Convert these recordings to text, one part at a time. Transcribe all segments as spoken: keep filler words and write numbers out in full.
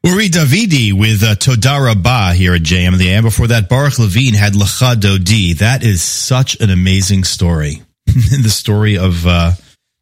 Uri Davidi with uh, Toda Rabah here at J M in the A M. Before that, Baruch Levine had Lecha Dodi. That is such an amazing story. The story of, uh,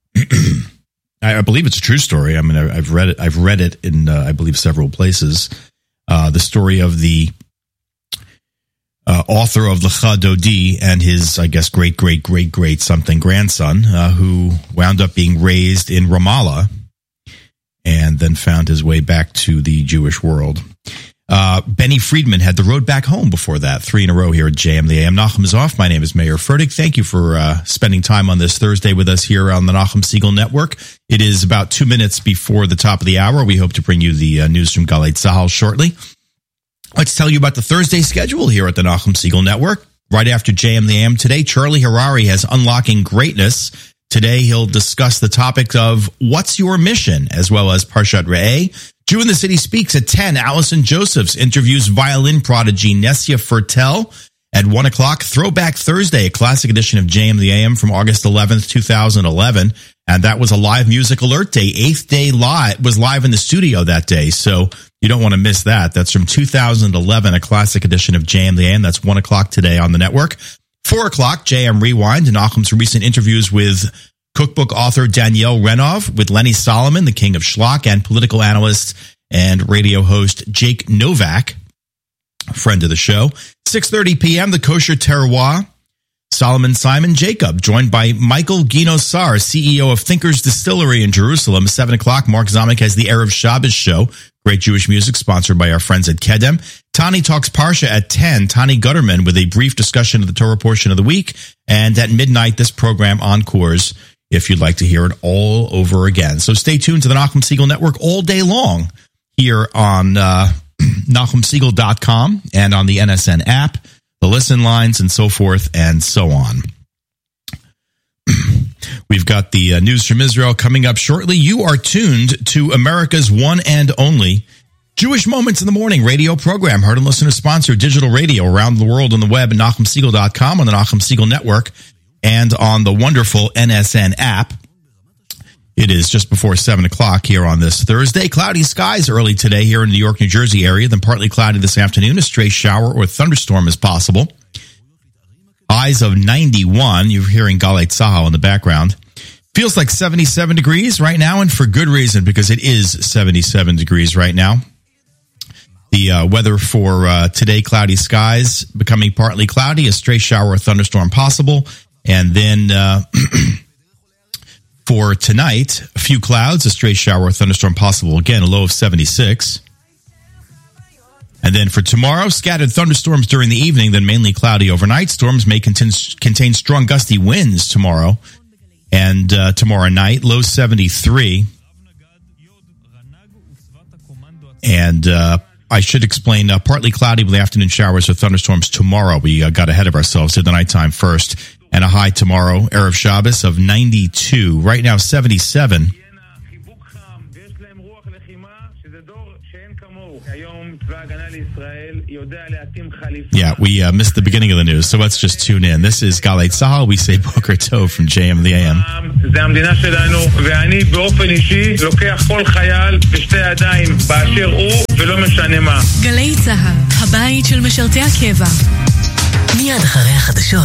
I believe it's a true story. I mean, I've read it. I've read it in, uh, I believe, several places. Uh, the story of the uh, author of Lecha Dodi and his, I guess, great, great, great, great something grandson, uh, who wound up being raised in Ramallah and then found his way back to the Jewish world. Uh, Benny Friedman had The Road Back Home before that, three in a row here at J M the A M. Nachum is off. My name is Meir Fertig. Thank you for uh, spending time on this Thursday with us here on the Nachum Segal Network. It is about two minutes before the top of the hour. We hope to bring you the uh, news from Galei Tzahal shortly. Let's tell you about the Thursday schedule here at the Nachum Segal Network. Right after J M the A M today, Charlie Harari has Unlocking Greatness. Today, he'll discuss the topic of What's Your Mission, as well as Parshat Re'eh. Jew in the City Speaks at ten. Allison Josephs interviews violin prodigy Nessia Fertel. At one o'clock, Throwback Thursday, a classic edition of J M the A M from August eleventh, twenty eleven. And that was a live music alert day. Eighth Day Live was live in the studio that day, so you don't want to miss that. That's from two thousand eleven, a classic edition of J M the A M. That's one o'clock today on the network. Four o'clock, J M Rewind, and Nachum's recent interviews with cookbook author Danielle Renov, with Lenny Solomon, the king of schlock, and political analyst and radio host Jake Novak, friend of the show. six thirty p.m., the Kosher Terroir, Solomon Simon Jacob, joined by Michael Gino-Sar, C E O of Thinkers Distillery in Jerusalem. seven o'clock, Mark Zamek has the Erev Shabbos show, great Jewish music, sponsored by our friends at Kedem. Tani Talks Parsha at ten, Tani Gutterman with a brief discussion of the Torah portion of the week. And at midnight, this program encores if you'd like to hear it all over again. So stay tuned to the Nachum Segal Network all day long here on uh, Nachum Segal dot com and on the N S N app, the listen lines, and so forth and so on. We've got the uh, news from Israel coming up shortly. You are tuned to America's one and only Jewish Moments in the Morning radio program, heard and listener sponsored digital radio around the world on the web at Nachum Segal dot com, on the Nachum Segal Network, and on the wonderful N S N app. It is just before seven o'clock here on this Thursday. Cloudy skies early today here in the New York, New Jersey area, then partly cloudy this afternoon. A stray shower or thunderstorm is possible. Highs of ninety-one. You're hearing Galei Tzahal in the background. Feels like seventy-seven degrees right now, and for good reason, because it is seventy-seven degrees right now. The uh, weather for uh, today, cloudy skies, becoming partly cloudy, a stray shower or thunderstorm possible. And then uh, for tonight, a few clouds, a stray shower or thunderstorm possible. Again, a low of seventy-six. And then for tomorrow, scattered thunderstorms during the evening, then mainly cloudy overnight. Storms may contain, contain strong gusty winds tomorrow. And uh, tomorrow night, low seventy-three. And uh, I should explain, uh, partly cloudy with afternoon showers or thunderstorms tomorrow. We uh, got ahead of ourselves, did the nighttime first. And a high tomorrow, Erev Shabbos, of ninety-two. Right now, seventy-seven. Yeah, we uh, missed the beginning of the news, so let's just tune in. This is Galei Tzahal. We say Boker Tov from J M the A M. זה המדינה שלנו, ואני באופן אישי לוקח כל חייל בשתי ידיים באשר הוא ולא משנה מה. גלי צהל, הבית של משרתי הקבע. מיד אחרי החדשות.